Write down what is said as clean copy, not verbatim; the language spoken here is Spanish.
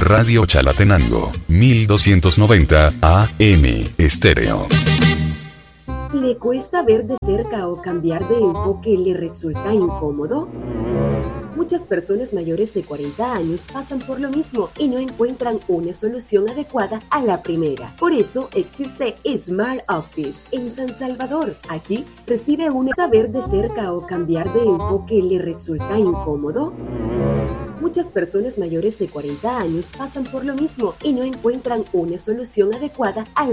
Radio Chalatenango, 1290 AM Estéreo. ¿Le cuesta ver de cerca o cambiar de enfoque le resulta incómodo? Muchas personas mayores de 40 años pasan por lo mismo y no encuentran una solución adecuada a la primera. Por eso existe Smart Office en San Salvador. Aquí recibe una ver de cerca o cambiar de enfoque le resulta incómodo. Muchas personas mayores de 40 años pasan por lo mismo y no encuentran una solución adecuada a la